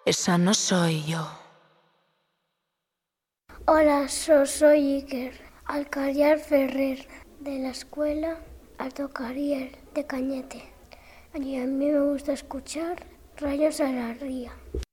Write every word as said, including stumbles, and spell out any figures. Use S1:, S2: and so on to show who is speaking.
S1: Esa no soy yo.
S2: Hola, so soy Iker Alcariar Ferrer, de la escuela Alto Cariel de Cañete. Y a mí me gusta escuchar Rayos a la Ría.